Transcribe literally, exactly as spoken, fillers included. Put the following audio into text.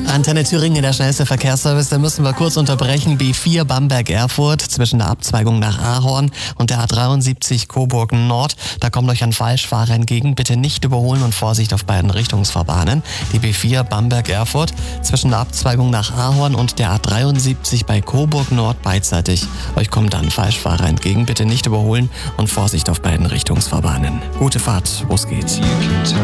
Antenne Thüringen, der schnellste Verkehrsservice, da müssen wir kurz unterbrechen. B vier Bamberg-Erfurt zwischen der Abzweigung nach Ahorn und der A dreiundsiebzig Coburg Nord. Da kommt euch ein Falschfahrer entgegen. Bitte nicht überholen und Vorsicht auf beiden Richtungsfahrbahnen. Die B vier Bamberg-Erfurt zwischen der Abzweigung nach Ahorn und der A dreiundsiebzig bei Coburg Nord beidseitig. Euch kommt dann Falschfahrer entgegen. Bitte nicht überholen und Vorsicht auf beiden Richtungsfahrbahnen. Gute Fahrt, wo es geht.